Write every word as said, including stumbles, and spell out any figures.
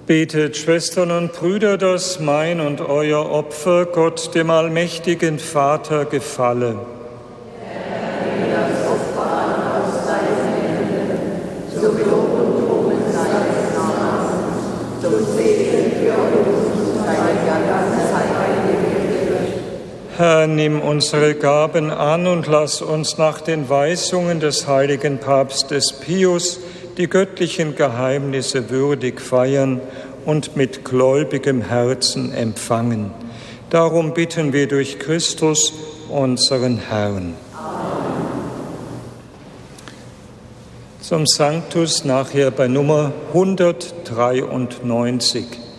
Betet, Schwestern und Brüder, dass mein und euer Opfer Gott, dem allmächtigen Vater, gefalle. Herr, nimm unsere Gaben an und lass uns nach den Weisungen des heiligen Papstes Pius die göttlichen Geheimnisse würdig feiern und mit gläubigem Herzen empfangen. Darum bitten wir durch Christus, unseren Herrn. Amen. Zum Sanctus nachher bei Nummer hundertdreiundneunzig.